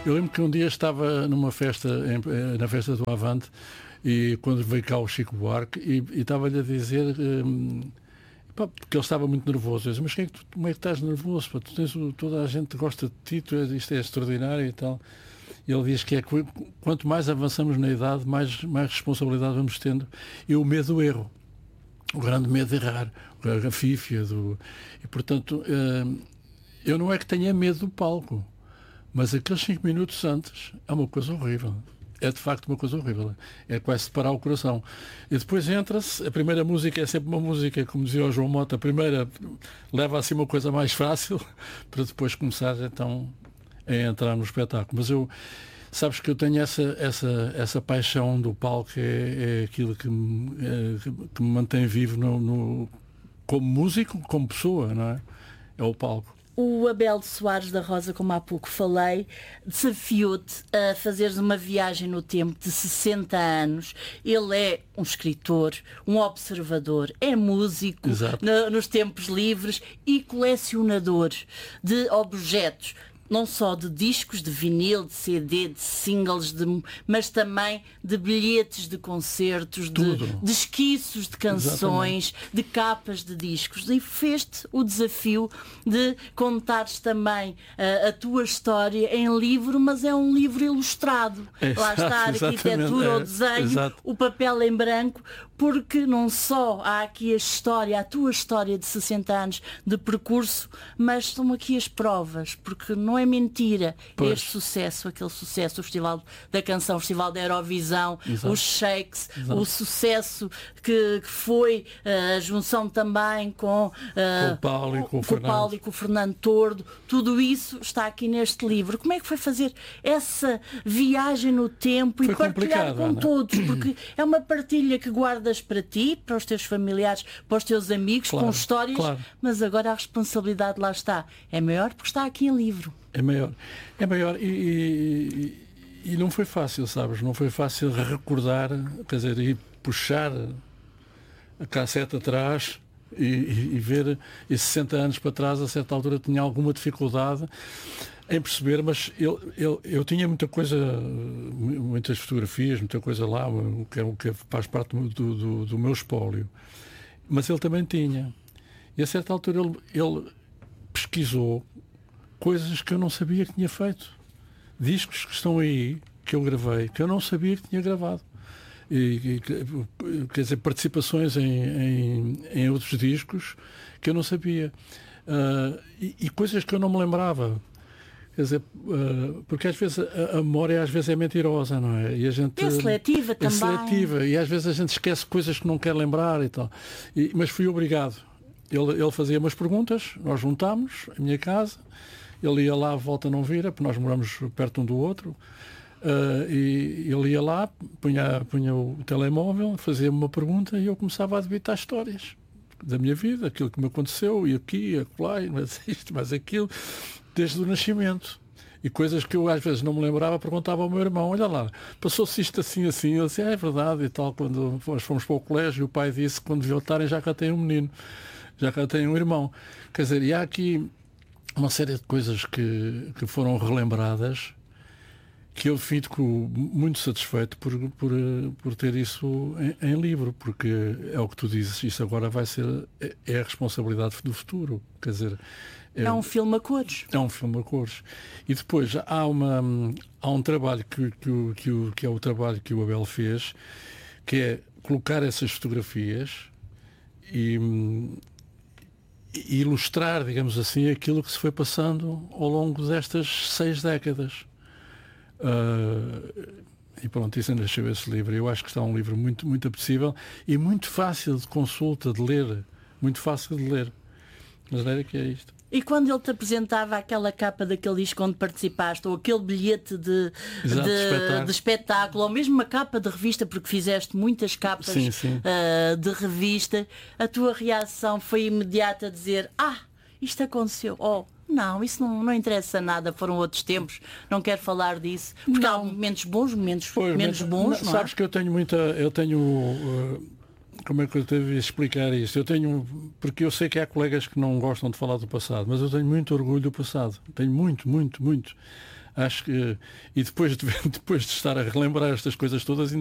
Eu lembro que um dia estava numa festa, na festa do Avante, e quando veio cá o Chico Buarque, e estava-lhe a dizer, porque ele estava muito nervoso. Eu disse, mas como é que estás nervoso? Pá? Toda a gente gosta de ti, isto é extraordinário e tal. E ele diz que quanto mais avançamos na idade, mais responsabilidade vamos tendo, e o medo do erro. O grande medo de errar, a fífia e portanto, eu não é que tenha medo do palco, mas aqueles 5 minutos antes é uma coisa horrível. É de facto uma coisa horrível. É quase separar o coração. E depois entra-se, a primeira música é sempre uma música, como dizia o João Mota, a primeira leva assim uma coisa mais fácil, para depois começar então a entrar no espetáculo. Mas sabes que eu tenho essa paixão do palco, é aquilo que me mantém vivo como músico, como pessoa, não é? É o palco. O Abel de Soares da Rosa, como há pouco falei, desafiou-te a fazeres uma viagem no tempo de 60 anos. Ele é um escritor, um observador, é músico nos tempos livres e colecionador de objetos. Não só de discos, de vinil, de CD, de singles, mas também de bilhetes de concertos, de esquiços de canções, de capas de discos. E fez-te o desafio de contares também a tua história em livro, mas é um livro ilustrado. Lá está a arquitetura, o desenho, o papel em branco, porque não só há aqui a tua história de 60 anos de percurso, mas estão aqui as provas, porque não é mentira este sucesso, aquele sucesso, o Festival da Canção, o Festival da Eurovisão, os Shakes, o sucesso que foi a junção também com o Paulo e com o Fernando Tordo, tudo isso está aqui neste livro. Como é que foi fazer essa viagem no tempo e partilhar com todos? Porque é uma partilha que guardas para ti, para os teus familiares, para os teus amigos, com histórias, mas agora a responsabilidade lá está. É maior porque está aqui em livro. É maior e não foi fácil, sabes? Não foi fácil recordar, quer dizer, e puxar a cassete atrás e ver esses 60 anos para trás. A certa altura tinha alguma dificuldade em perceber, mas eu tinha muita coisa, muitas fotografias, muita coisa lá, o que faz parte do meu espólio. Mas ele também tinha. E a certa altura ele pesquisou coisas que eu não sabia que tinha feito. Discos que estão aí, que eu gravei, que eu não sabia que tinha gravado. Quer dizer, participações em outros discos que eu não sabia. E coisas que eu não me lembrava. Quer dizer, porque às vezes a memória às vezes é mentirosa, não é? E a gente, é seletiva também. É seletiva, e às vezes a gente esquece coisas que não quer lembrar e tal. Mas fui obrigado. Ele fazia umas perguntas, nós juntámos a minha casa, ele ia lá, volta não vira, porque nós moramos perto um do outro, e ele ia lá, punha o telemóvel, fazia-me uma pergunta e eu começava a debitar histórias da minha vida, aquilo que me aconteceu, e aqui, e acolá, e mais isto, mais aquilo, desde o nascimento. E coisas que eu às vezes não me lembrava, perguntava ao meu irmão, olha lá, passou-se isto assim, ele disse, é verdade e tal. Quando nós fomos para o colégio, o pai disse que quando voltarem já cá tem um menino, já cá tem um irmão. Quer dizer, e há aqui uma série de coisas que foram relembradas, que eu fico muito satisfeito por ter isso em livro, porque é o que tu dizes, isso agora vai ser, é a responsabilidade do futuro. Quer dizer, é um filme a cores. É um filme a cores. E depois há um trabalho que é o trabalho que o Abel fez, que é colocar essas fotografias e ilustrar, digamos assim, aquilo que se foi passando ao longo destas 6 décadas. E pronto, isso nasceu esse livro. Eu acho que está um livro muito, muito apetecível e muito fácil de consulta, de ler. Muito fácil de ler. Mas era que é isto. E quando ele te apresentava aquela capa daquele disco onde participaste, ou aquele bilhete de espetáculo, ou mesmo uma capa de revista, porque fizeste muitas capas de revista, a tua reação foi imediata a dizer, isto aconteceu, não, isso não interessa nada, foram outros tempos, não quero falar disso, porque há momentos bons, momentos menos bons. Não sabes que eu tenho como é que eu devo explicar isso? Porque eu sei que há colegas que não gostam de falar do passado, mas eu tenho muito orgulho do passado. Tenho muito, muito, muito. Acho que, e depois de estar a relembrar estas coisas todas, ainda